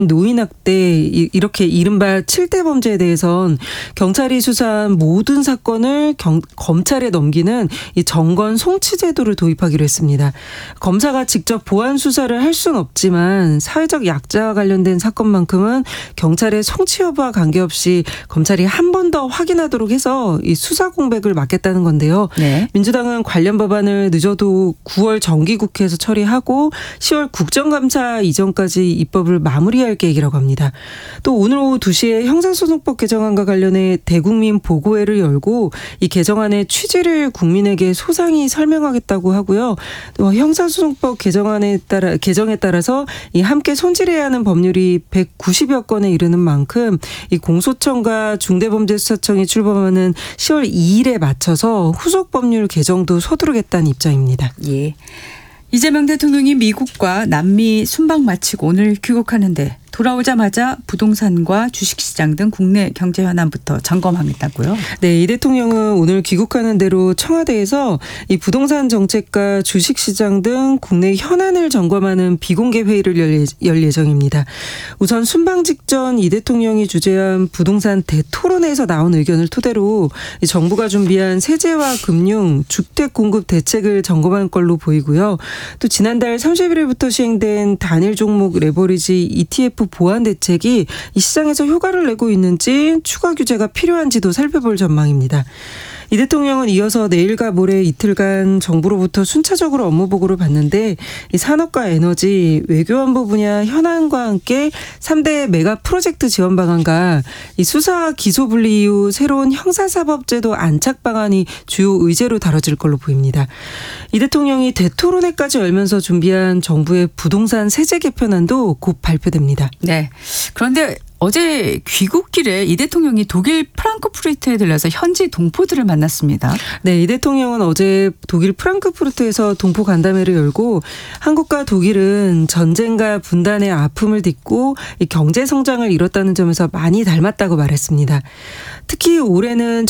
노인학대 이렇게 이른바 7대 범죄에 대해선 경찰이 수사한 모든 사건을 검찰에 넘기는 이 정건 송치 제도를 도입하기로 했습니다. 검사가 직접 보안 수사를 할 수는 없지만 사회적 약자와 관련된 사건만큼은 경찰의 송치 여부와 관계없이 검찰이 한 번 더 확인하도록 해서 이 수사 공백을 막겠다는 건데요. 네. 민주당은 관련 법안을 늦어도 9월 정기국회에서 처리하고 10월 국정감사 이전까지 입법을 마무리할 계획이라고 합니다. 또 오늘 오후 2시에 형사소송법 개정안과 관련해 대국민 보고회를 열고 이 개정안의 취지를 국민에게 소상히 설명하겠다고 하고요. 또 형사소송법 개정에 따라서 이 함께 손질해야 하는 법률이 190여 건에 이르는 만큼 이 공소청과 중대범죄수사청이 출범하는 10월 2일에 맞춰서 후속 법률 개정도 서두르겠다는 입장입니다. 예. 이재명 대통령이 미국과 남미 순방 마치고 오늘 귀국하는데 돌아오자마자 부동산과 주식시장 등 국내 경제 현안부터 점검하겠다고요? 네, 이 대통령은 오늘 귀국하는 대로 청와대에서 이 부동산 정책과 주식시장 등 국내 현안을 점검하는 비공개 회의를 열 예정입니다. 우선 순방 직전 이 대통령이 주재한 부동산 대토론회에서 나온 의견을 토대로 정부가 준비한 세제와 금융, 주택 공급 대책을 점검할 걸로 보이고요. 또 지난달 31일부터 시행된 단일 종목 레버리지 ETF 보완 대책이 이 시장에서 효과를 내고 있는지 추가 규제가 필요한지도 살펴볼 전망입니다. 이 대통령은 이어서 내일과 모레 이틀간 정부로부터 순차적으로 업무 보고를 받는데 이 산업과 에너지, 외교안보 분야 현안과 함께 3대 메가 프로젝트 지원 방안과 이 수사 기소 분리 이후 새로운 형사사법제도 안착 방안이 주요 의제로 다뤄질 걸로 보입니다. 이 대통령이 대토론회까지 열면서 준비한 정부의 부동산 세제 개편안도 곧 발표됩니다. 네. 그런데 어제 귀국길에 이 대통령이 독일 프랑크푸르트에 들려서 현지 동포들을 만났습니다. 네, 이 대통령은 어제 독일 프랑크푸르트에서 동포 간담회를 열고 한국과 독일은 전쟁과 분단의 아픔을 딛고 경제 성장을 이뤘다는 점에서 많이 닮았다고 말했습니다. 특히 올해는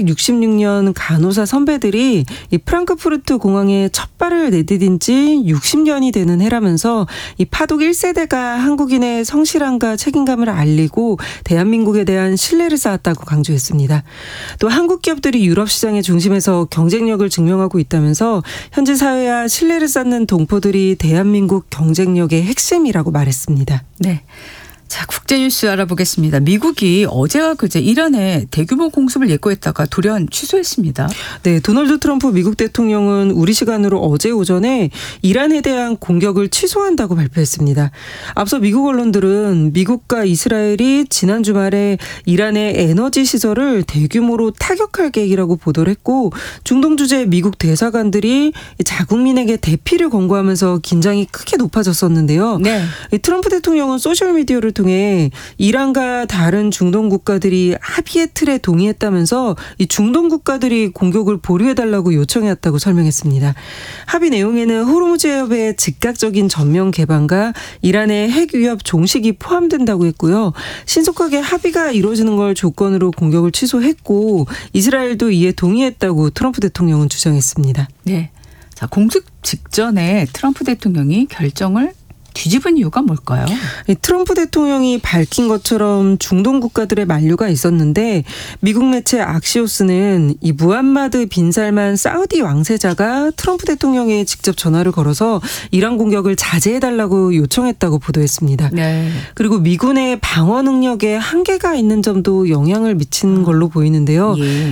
1966년 간호사 선배들이 이 프랑크푸르트 공항에 첫 발을 내디딘 지 60년이 되는 해라면서 이 파독 1세대가 한국인의 성실함과 책임감을 알리고 대한민국에 대한 신뢰를 쌓았다고 강조했습니다. 또 한국 기업들이 유럽 시장의 중심에서 경쟁력을 증명하고 있다면서 현지 사회와 신뢰를 쌓는 동포들이 대한민국 경쟁력의 핵심이라고 말했습니다. 네. 자, 국제뉴스 알아보겠습니다. 미국이 어제와 그제 이란에 대규모 공습을 예고했다가 돌연 취소했습니다. 네, 도널드 트럼프 미국 대통령은 우리 시간으로 어제 오전에 이란에 대한 공격을 취소한다고 발표했습니다. 앞서 미국 언론들은 미국과 이스라엘이 지난 주말에 이란의 에너지 시설을 대규모로 타격할 계획이라고 보도를 했고 중동 주재 미국 대사관들이 자국민에게 대피를 권고하면서 긴장이 크게 높아졌었는데요. 네. 트럼프 대통령은 소셜미디어를 통해 이란과 다른 중동 국가들이 합의의 틀에 동의했다면서 이 중동 국가들이 공격을 보류해달라고 요청했다고 설명했습니다. 합의 내용에는 호르무즈 해협의 즉각적인 전면 개방과 이란의 핵 위협 종식이 포함된다고 했고요. 신속하게 합의가 이루어지는 걸 조건으로 공격을 취소했고 이스라엘도 이에 동의했다고 트럼프 대통령은 주장했습니다. 네, 자, 공습 직전에 트럼프 대통령이 결정을 뒤집은 이유가 뭘까요? 트럼프 대통령이 밝힌 것처럼 중동 국가들의 만류가 있었는데 미국 매체 악시오스는 이 무함마드 빈 살만 사우디 왕세자가 트럼프 대통령에 직접 전화를 걸어서 이란 공격을 자제해달라고 요청했다고 보도했습니다. 네. 그리고 미군의 방어 능력에 한계가 있는 점도 영향을 미친 걸로 보이는데요. 예.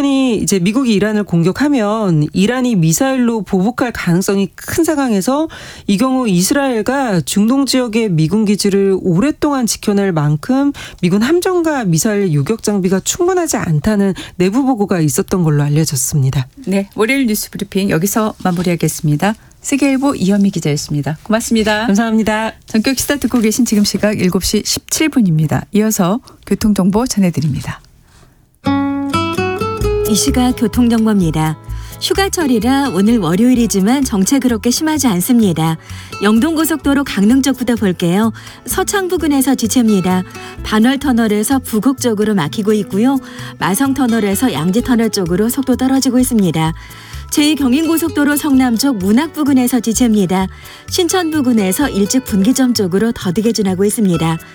미국이 이란을 공격하면 이란이 미사일로 보복할 가능성이 큰 상황에서 이 경우 이스라엘과 중동 지역의 미군 기지를 오랫동안 지켜낼 만큼 미군 함정과 미사일 요격 장비가 충분하지 않다는 내부 보고가 있었던 걸로 알려졌습니다. 네, 월요일 뉴스 브리핑 여기서 마무리하겠습니다. 세계일보 이현미 기자였습니다. 고맙습니다. 감사합니다. 전격 시사 듣고 계신 지금 시각 7시 17분입니다. 이어서 교통정보 전해드립니다. 이 시각 교통정보입니다. 휴가철이라 오늘 월요일이지만 정체 그렇게 심하지 않습니다. 영동고속도로 강릉 쪽부터 볼게요. 서창 부근에서 지체입니다. 반월터널에서 부곡 쪽으로 막히고 있고요. 마성터널에서 양지터널 쪽으로 속도 떨어지고 있습니다. 제2경인고속도로 성남 쪽 문학 부근에서 지체입니다. 신천 부근에서 일찍 분기점 쪽으로 더디게 지나고 있습니다.